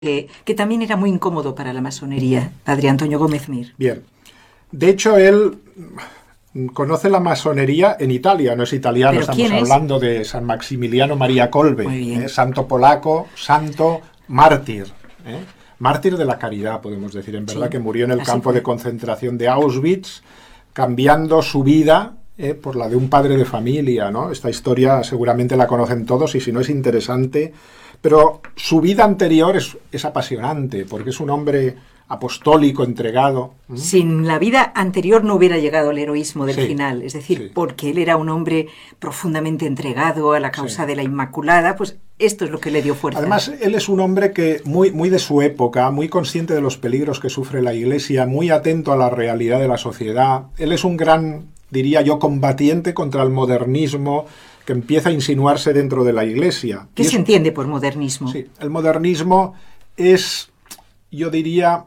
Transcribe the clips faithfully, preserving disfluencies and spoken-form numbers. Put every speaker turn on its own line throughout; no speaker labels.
que, que también era muy incómodo para la masonería, padre Antonio Gómez Mir.
Bien. De hecho, él conoce la masonería en Italia, no es italiano, estamos hablando de San Maximiliano María Kolbe, ¿eh? Santo polaco, santo mártir, ¿eh? Mártir de la caridad, podemos decir, en verdad, sí, que murió en el campo fue. de concentración de Auschwitz, cambiando su vida eh, por la de un padre de familia, ¿no? Esta historia seguramente la conocen todos y si no es interesante, pero su vida anterior es, es apasionante, porque es un hombre apostólico, entregado.
¿Mm? Sin la vida anterior no hubiera llegado al heroísmo del sí, final, es decir, sí. porque él era un hombre profundamente entregado a la causa sí. de la Inmaculada, pues esto es lo que le dio fuerza.
Además, él es un hombre que muy, muy de su época, muy consciente de los peligros que sufre la Iglesia, muy atento a la realidad de la sociedad. Él es un gran, diría yo, combatiente contra el modernismo que empieza a insinuarse dentro de la Iglesia.
¿Qué y se es, entiende por modernismo?
Sí, el modernismo es, yo diría,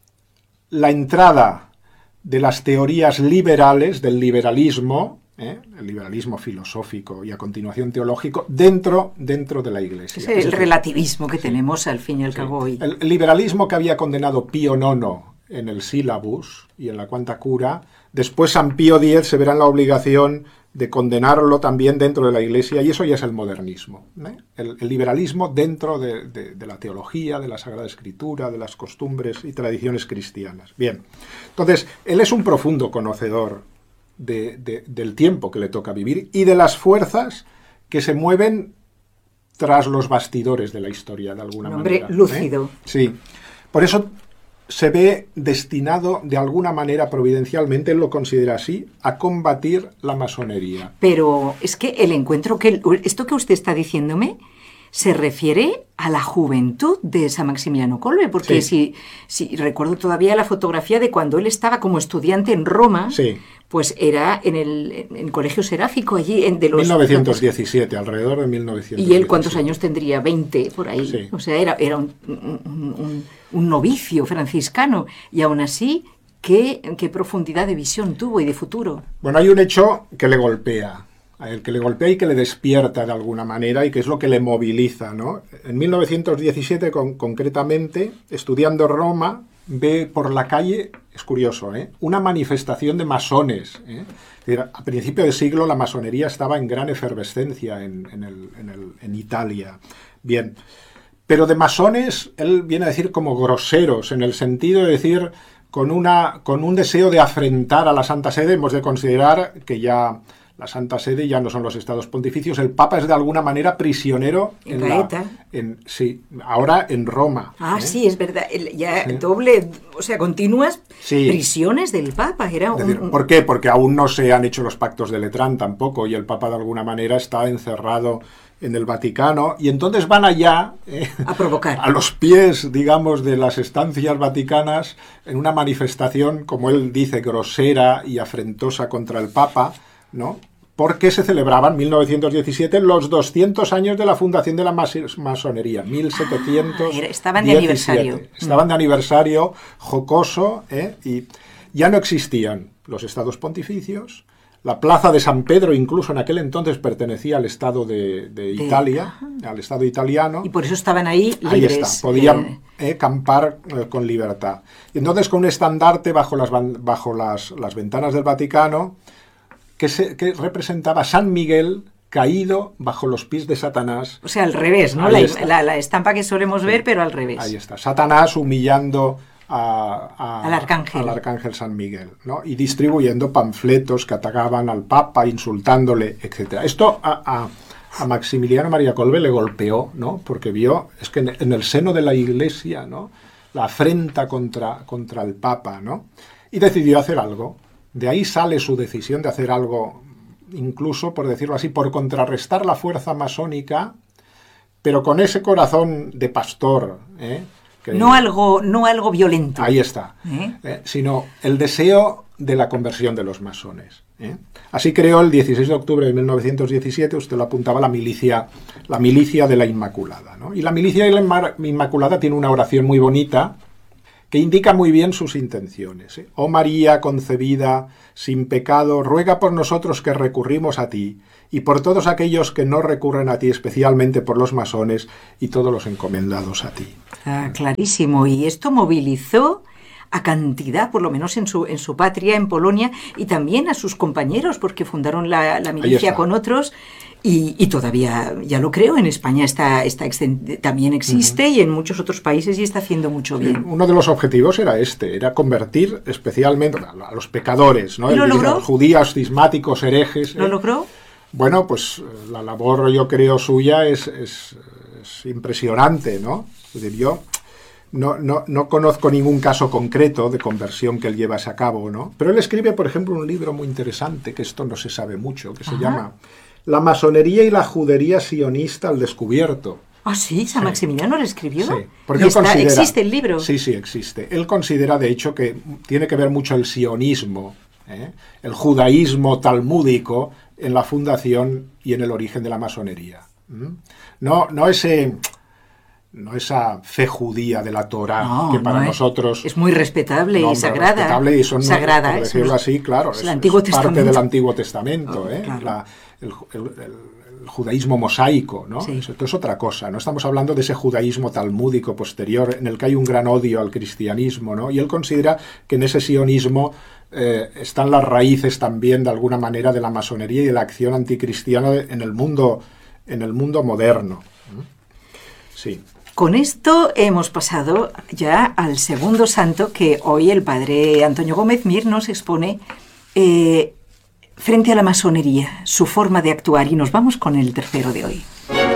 la entrada de las teorías liberales, del liberalismo, ¿eh? el liberalismo filosófico y a continuación teológico, dentro, dentro de la Iglesia.
Es el es relativismo que, que tenemos sí, al fin y al sí. cabo hoy.
El, el liberalismo que había condenado Pío nono en el Sílabus y en la Quanta Cura, después San Pío X se verá en la obligación de condenarlo también dentro de la Iglesia, y eso ya es el modernismo, ¿eh? el, el liberalismo dentro de, de, de la teología, de la Sagrada Escritura, de las costumbres y tradiciones cristianas. Bien, entonces, él es un profundo conocedor de, de, del tiempo que le toca vivir y de las fuerzas que se mueven tras los bastidores de la historia, de alguna
un hombre
manera.
lúcido.
¿eh? Sí, por eso se ve destinado de alguna manera providencialmente, él lo considera así, a combatir la masonería.
Pero es que el encuentro, que esto que usted está diciéndome, se refiere a la juventud de San Maximiliano Kolbe, porque sí. si, si recuerdo todavía la fotografía de cuando él estaba como estudiante en Roma,
sí.
pues era en el, en el Colegio Seráfico, allí en de los...
mil novecientos diecisiete, alrededor de mil novecientos diecisiete.
¿Y él cuántos años tendría? veinte, por ahí.
Sí.
O sea, era, era un, un, un, un novicio franciscano, y aún así, ¿qué, qué profundidad de visión tuvo y de futuro?
Bueno, hay un hecho que le golpea. El que le golpea y que le despierta de alguna manera y que es lo que le moviliza, ¿no? En mil novecientos diecisiete, con, concretamente, estudiando Roma, ve por la calle, es curioso, ¿eh? una manifestación de masones. ¿eh? Es decir, a principio de siglo la masonería estaba en gran efervescencia en, en, el, en, el, en Italia. Bien, pero de masones, él viene a decir como groseros, en el sentido de decir con, una, con un deseo de afrentar a la Santa Sede. Hemos de considerar que ya... la Santa Sede ya no son los estados pontificios, el Papa es de alguna manera prisionero
en,
en
la,
en sí, ahora en Roma.
Ah,
¿eh?
sí, es verdad, el, ya sí. doble, o sea, continuas
sí.
prisiones del Papa. Era un,
decir, ¿por qué? Porque aún no se han hecho los pactos de Letrán tampoco, y el Papa de alguna manera está encerrado en el Vaticano, y entonces van allá eh,
a provocar
a los pies, digamos, de las estancias vaticanas en una manifestación, como él dice, grosera y afrentosa contra el Papa, ¿no? Porque se celebraban en mil novecientos diecisiete los doscientos años de la fundación de la mas masonería, mil setecientos diecisiete.
Ah, estaban de aniversario.
Estaban de aniversario jocoso, ¿eh? Y ya no existían los estados pontificios. La plaza de San Pedro, incluso en aquel entonces, pertenecía al Estado de, de Italia, de... al Estado italiano.
Y por eso estaban ahí libres.
Ahí está, podían eh... Eh, campar eh, con libertad. Y entonces, con un estandarte bajo las, bajo las, las ventanas del Vaticano, Que, se, que representaba San Miguel caído bajo los pies de Satanás.
O sea, al revés, ¿no? La, la, la estampa que solemos sí. ver, pero al revés.
Ahí está. Satanás humillando a, a,
al, arcángel.
al arcángel San Miguel, ¿no? Y distribuyendo panfletos que atacaban al Papa, insultándole, etcétera. Esto a, a, a Maximiliano María Kolbe le golpeó, ¿no? Porque vio, es que en, en el seno de la Iglesia, ¿no? La afrenta contra, contra el Papa, ¿no? Y decidió hacer algo. De ahí sale su decisión de hacer algo, incluso, por decirlo así, por contrarrestar la fuerza masónica, pero con ese corazón de pastor. ¿eh? Que,
no, algo, no algo violento.
Ahí está. ¿Eh? Eh, sino el deseo de la conversión de los masones. ¿eh? Así creó el dieciséis de octubre de mil novecientos diecisiete, usted lo apuntaba, la milicia, la milicia de la Inmaculada, ¿no? Y la milicia de la Inmaculada tiene una oración muy bonita, que indica muy bien sus intenciones. ¿eh? Oh María concebida sin pecado, ruega por nosotros que recurrimos a ti, y por todos aquellos que no recurren a ti, especialmente por los masones y todos los encomendados a ti.
Ah, clarísimo. Y esto movilizó a cantidad, por lo menos en su, en su patria, en Polonia, y también a sus compañeros, porque fundaron la, la milicia con otros, y, y todavía, ya lo creo, en España está, está también existe, uh-huh. y en muchos otros países, y está haciendo mucho bien.
Uno de los objetivos era este, era convertir especialmente a los pecadores, ¿no?
¿Y lo logró?
Los judíos, cismáticos, herejes.
¿Lo
¿eh?
logró?
Bueno, pues la labor, yo creo, suya es, es, es impresionante, ¿no? Es decir, yo no, no, no conozco ningún caso concreto de conversión que él llevase a cabo, ¿no? Pero él escribe, por ejemplo, un libro muy interesante, que esto no se sabe mucho, que se Ajá. llama La masonería y la judería sionista al descubierto.
Ah, sí, San Maximiliano lo escribió.
Sí, porque
él
está, considera,
¿existe el libro?
Sí, sí, existe. Él considera, de hecho, que tiene que ver mucho el sionismo, ¿eh? el judaísmo talmúdico en la fundación y en el origen de la masonería. ¿Mm? No, no ese... No esa fe judía de la Torá,
no,
que para
no
nosotros...
Es muy respetable
no,
y sagrada.
Respetable y son,
sagrada,
por decirlo
es,
así, claro,
es,
es,
el Antiguo
es parte
Testamento.
del Antiguo Testamento,
Oh,
¿eh?
claro.
La, el, el, el, el judaísmo mosaico, ¿no?
Sí.
Esto es otra cosa, no estamos hablando de ese judaísmo talmúdico posterior en el que hay un gran odio al cristianismo, ¿no? Y él considera que en ese sionismo eh, están las raíces también, de alguna manera, de la masonería y de la acción anticristiana en el mundo, en el mundo moderno. Sí.
Con esto hemos pasado ya al segundo santo que hoy el padre Antonio Gómez Mir nos expone eh, frente a la masonería, su forma de actuar, y nos vamos con el tercero de hoy.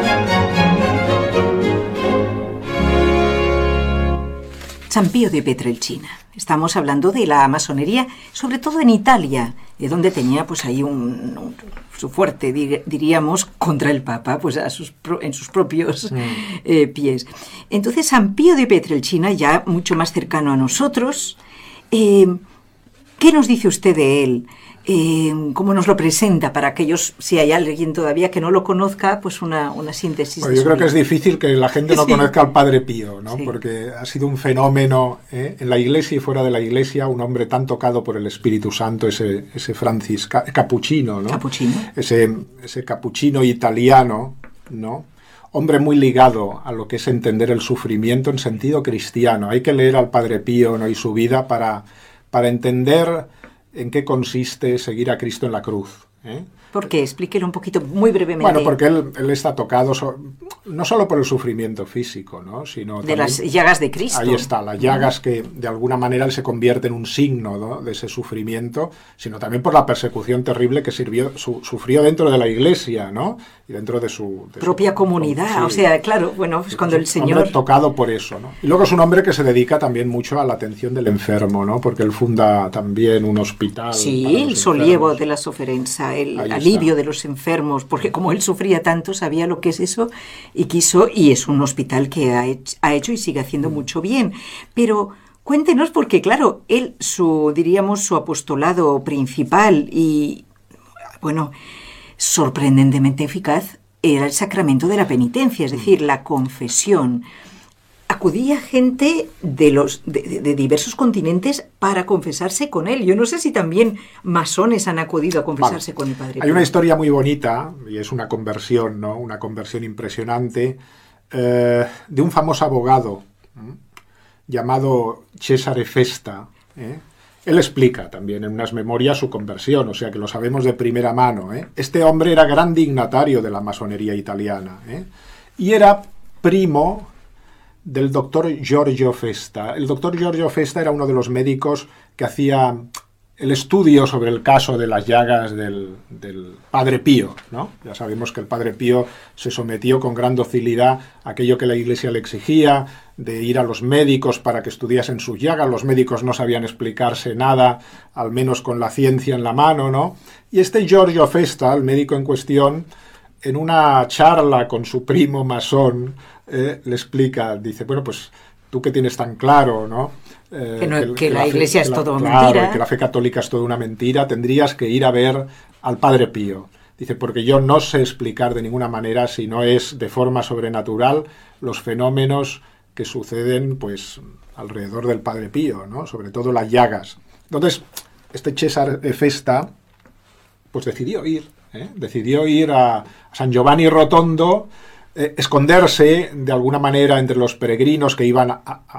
San Pío de Pietrelcina. Estamos hablando de la masonería, sobre todo en Italia, de donde tenía pues ahí un, un su fuerte, dir, diríamos, contra el Papa, pues a sus, en sus propios mm. eh, pies. Entonces, San Pío de Pietrelcina, ya mucho más cercano a nosotros, eh, ¿qué nos dice usted de él? Eh, ¿Cómo nos lo presenta para aquellos, si hay alguien todavía que no lo conozca, pues una, una síntesis?
Bueno, yo creo vida. que es difícil que la gente no sí. conozca al Padre Pío, ¿no?
Sí.
Porque ha sido un fenómeno ¿eh? en la Iglesia y fuera de la Iglesia, un hombre tan tocado por el Espíritu Santo, ese, ese Francis Capuchino, ¿no?
Capuchino.
Ese, ese capuchino italiano, ¿no? Hombre muy ligado a lo que es entender el sufrimiento en sentido cristiano. Hay que leer al Padre Pío, ¿no? y su vida para, para entender en qué consiste seguir a Cristo en la cruz. ¿eh?
¿Por qué? Explíquelo un poquito, muy brevemente.
Bueno, porque él, él está tocado so, no solo por el sufrimiento físico, ¿no? sino
de las llagas de Cristo.
Ahí está, las llagas que de alguna manera él se convierte en un signo, ¿no? de ese sufrimiento, sino también por la persecución terrible que sirvió, su, sufrió dentro de la Iglesia, ¿no? Y dentro de su... De
propia
su,
comunidad,
sí.
o sea, claro, bueno, pues cuando el Señor...
Hombre tocado por eso, ¿no? Y luego es un hombre que se dedica también mucho a la atención del enfermo, ¿no? Porque él funda también un hospital.
Sí, el Solievo de la Sofferenza, el Ahí alivio está. de los enfermos. enfermos, porque como él sufría tanto, sabía lo que es eso y quiso, y es un hospital que ha hecho, ha hecho y sigue haciendo mucho bien. Pero cuéntenos, porque claro, él, su, diríamos, su apostolado principal y, bueno, sorprendentemente eficaz, era el sacramento de la penitencia, es decir, la confesión. Acudía gente de, los, de, de diversos continentes para confesarse con él. Yo no sé si también masones han acudido a confesarse vale. con el Padre Pío.
Hay una historia muy bonita, y es una conversión, ¿no? Una conversión impresionante, eh, de un famoso abogado ¿eh? llamado Cesare Festa. ¿eh? Él explica también en unas memorias su conversión, o sea que lo sabemos de primera mano. ¿eh? Este hombre era gran dignatario de la masonería italiana ¿eh? y era primo del doctor Giorgio Festa. El doctor Giorgio Festa era uno de los médicos que hacía el estudio sobre el caso de las llagas del, del Padre Pío, ¿no? Ya sabemos que el Padre Pío se sometió con gran docilidad a aquello que la Iglesia le exigía, de ir a los médicos para que estudiasen sus llagas. Los médicos no sabían explicarse nada, al menos con la ciencia en la mano, ¿no? Y este Giorgio Festa, el médico en cuestión, en una charla con su primo masón, eh, le explica, dice, bueno, pues tú que tienes tan claro, ¿no? Eh,
que, no,
que,
que,
que
la, la Iglesia fe, es todo
claro,
mentira.
Que la fe católica es toda una mentira, tendrías que ir a ver al Padre Pío. Dice, porque yo no sé explicar de ninguna manera, si no es de forma sobrenatural, los fenómenos que suceden, pues, alrededor del Padre Pío, ¿no? Sobre todo las llagas. Entonces, este Cesare Festa, pues decidió ir ¿eh? Decidió ir a San Giovanni Rotondo, eh, esconderse de alguna manera entre los peregrinos que iban a, a,